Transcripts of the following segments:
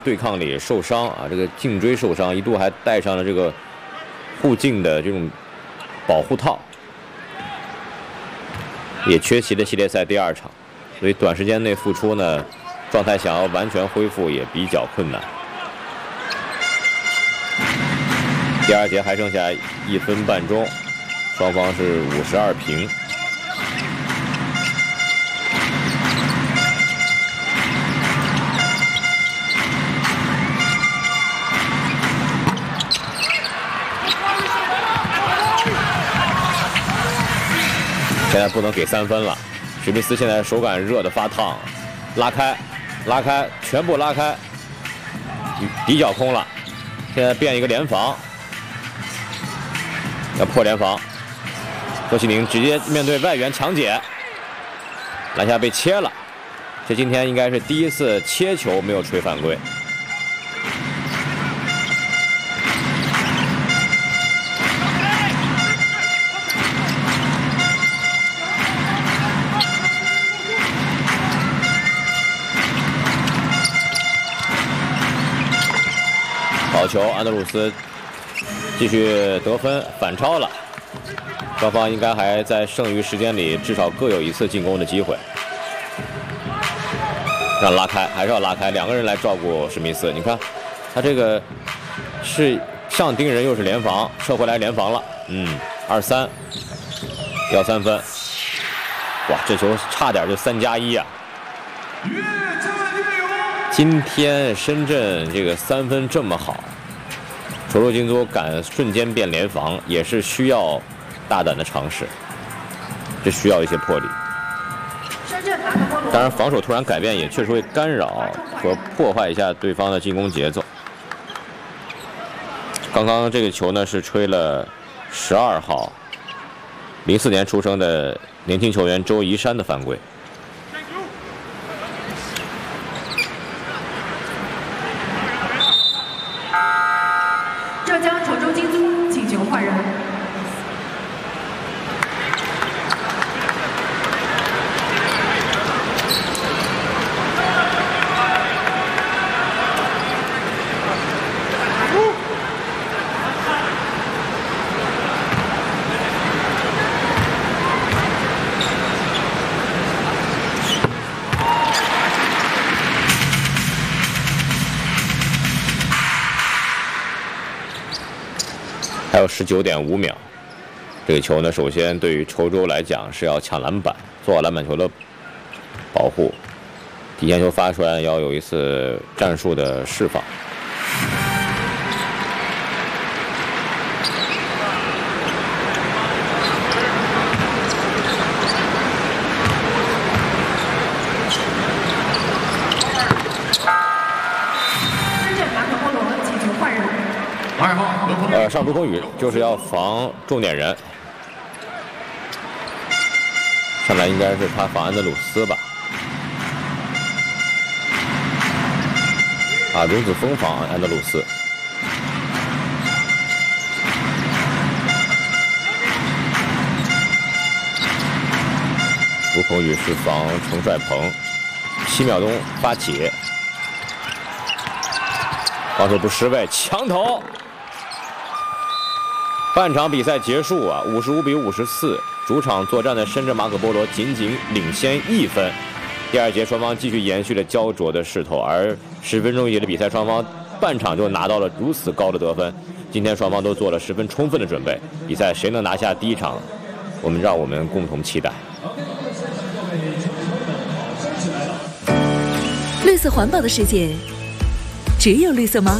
对抗里受伤啊，这个颈椎受伤，一度还戴上了这个护颈的这种保护套，也缺席了系列赛第2场，所以短时间内复出呢，状态想要完全恢复也比较困难。第2节还剩下1分半钟，双方是52平。现在不能给3分了，史密斯现在手感热得发烫，拉开，全部拉开，底角空了，现在变一个联防，要破联防，郭麒麟直接面对外援抢解，篮下被切了，这今天应该是第1次切球没有吹犯规。好球，安德鲁斯继续得分反超了，双方应该还在剩余时间里至少各有1次进攻的机会。让拉开，还是要拉开，2个人来照顾史密斯。你看，他这个是上盯人又是联防，撤回来联防了。2-3，要3分。哇，这球差点就3+1啊！今天深圳这个3分这么好，稠州京都敢瞬间变联防，也是需要大胆的尝试，这需要一些魄力。当然，防守突然改变也确实会干扰和破坏一下对方的进攻节奏。刚刚这个球呢是吹了12号，04年出生的年轻球员周怡山的犯规。 浙江稠州京都请求换人。 还有19.5秒，这个球呢，首先对于稠州来讲是要抢篮板，做好篮板球的保护，底线球发出来要有一次战术的释放。上周空宇就是要防重点人，上来应该是他防安德鲁斯吧？啊，荣子峰防安德鲁斯。吴鹏宇是防程帅鹏，7秒钟发起，防守不失位，强投。半场比赛结束啊，55-54，主场作战的深圳马可波罗仅仅领先1分。第2节双方继续延续了焦灼的势头，而10分钟一节的比赛，双方半场就拿到了如此高的得分。今天双方都做了十分充分的准备，比赛谁能拿下第1场，让我们共同期待。 绿色环保的世界，只有绿色吗？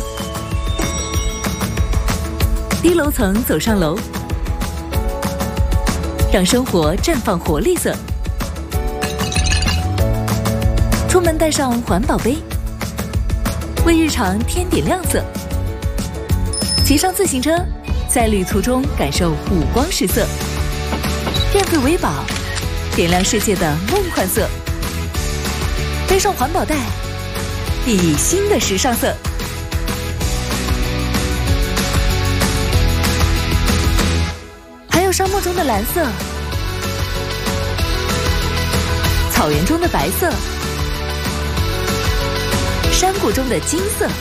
低楼层走上楼，让生活绽放活力色。出门带上环保杯，为日常添点亮色。骑上自行车，在旅途中感受五光十色。电费维宝，点亮世界的梦幻色。背上环保袋，熠熠新的时尚色。沙漠中的蓝色，草原中的白色， 山谷中的金色。